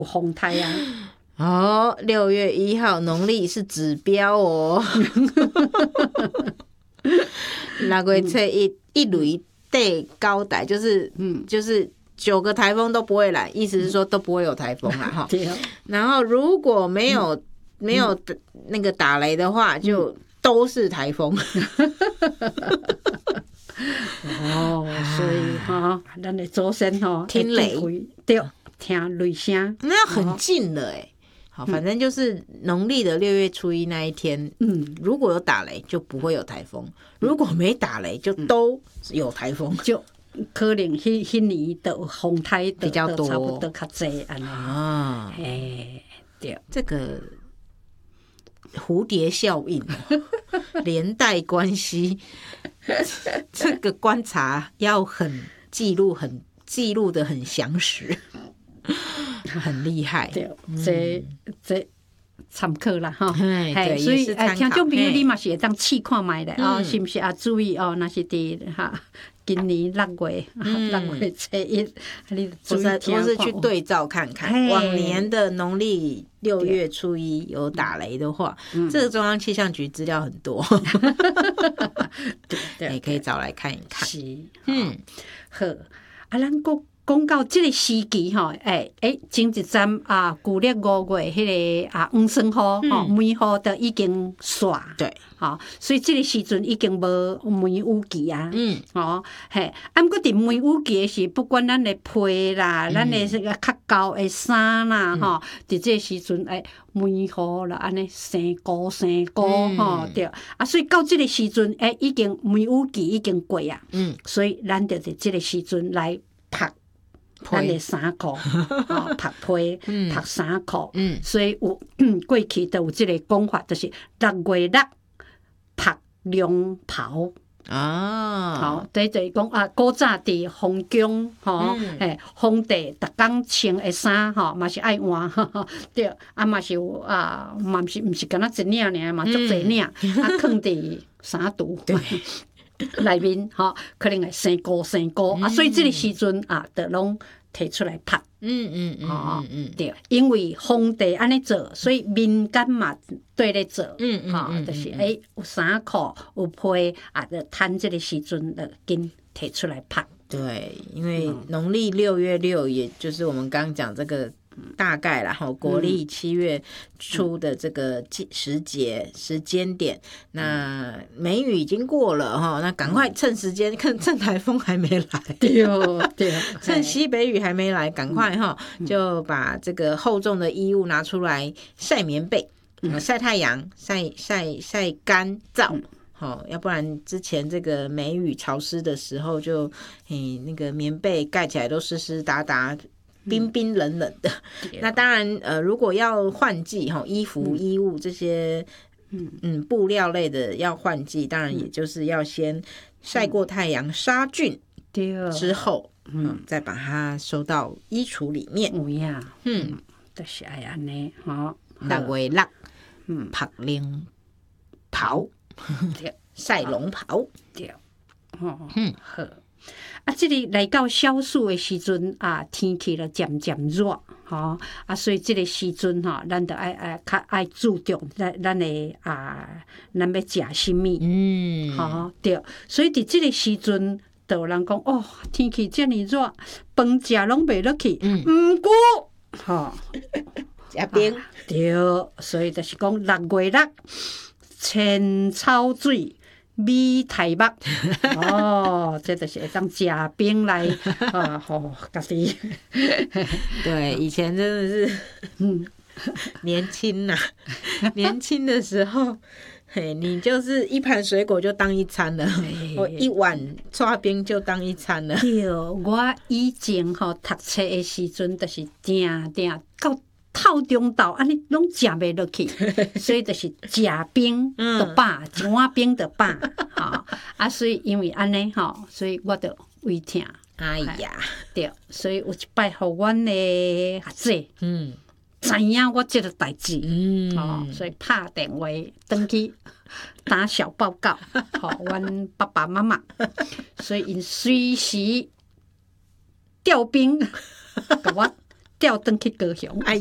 风台啊。 哦，6月1号农历是指标哦。6月初一雷地9台，就是9个台风都不会来，意思是说都不会有台风啦哈。然后如果没有那个打雷的话，就都是台风。 哦，所以哈，咱的祖先吼听雷， 对，听雷声， 那很近了哎。好，反正就是农历的6月初1那一天，如果有打雷就不会有台风，如果没打雷就都有台风， 就可能迄年的风台比较多， 差不多较济安尼啊。 对， 这个蝴蝶效应，连带关系，这个观察要记录的很详实。很厉害， 对，这参考啦哈。 对， 所以听众朋友你嘛是会当试看卖的哦，是不是啊？注意哦，那是伫今年6月初1，你注意听看， 或是去对照看看往年的农历6月初1有打雷的话，这个中央气象局资料很多，也可以找来看一看。 是，好，咱讲到这个时期吼，前一站啊，旧历5月迄个黄霜雨吼，梅雨都已经煞， 对， 吼，所以这个时阵已经无梅雨季啊，毋过伫梅雨季是不管咱的被啦，咱的这个较厚的衫啦，吼，伫这个时阵梅雨啦，安尼生菇吼，对，啊，所以到这个时阵已经梅雨季已经过啊，所以咱就伫这个时阵来晒咱的衫裤，晒被、晒衫裤，所以有过去都有这个讲法，就是6月6晒凉袍。好，这就是讲古早伫皇宫吼，皇帝逐工穿的衫吼，嘛是爱换，对，嘛是有嘛毋是干那一领尔嘛，足侪领，放伫衫橱内面吼，可能会生菇，所以这个时阵就拢摕出来晒。对，因为皇帝安尼做，所以民间嘛对咧做，就是有衫裤有被就趁这个时阵就紧摕出来晒。 对，因为农历6月6，也就是我们刚刚讲这个大概啦，国历7月初的这个时间点，那梅雨已经过了哈，那赶快趁时间，趁台风还没来， 对， 趁西北雨还没来，赶快哈，就把这个厚重的衣物拿出来晒棉被，晒太阳，晒干燥。要不然之前这个梅雨潮湿的时候就，那个棉被盖起来都湿湿哒哒。冰冰冷冷的，那当然，如果要换季衣服、衣物这些，布料类的要换季，当然也就是要先晒过太阳、杀菌之后，再把它收到衣橱里面。 就是爱安尼吼 ，6月6，晒凉袍，晒龙袍， 对，好。这里来到小暑的时阵天气就渐渐热，所以这个时阵咱就爱注重咱的咱要食什么，对，所以伫这个时阵，就有人讲天气这么热，饭食拢袂落去，毋过食冰， 对，所以就是讲6月6，千草水。米台北这就是会当食冰来互家己。 对，以前真的是年轻年轻的时候，你就是一盘水果就当一餐了，我一碗刨冰就当一餐了。 对，我以前读册的时阵，就是定到透中昼安尼拢食袂落去，所以就是食冰就饱，一碗冰就饱，所以因为安尼所以我就胃疼。 哎呀， 对，所以有一摆互阮的学姐，知影我这个代志，所以拍电话转去打小报告，互阮爸爸妈妈，所以因随时调冰，甲我调转去高雄。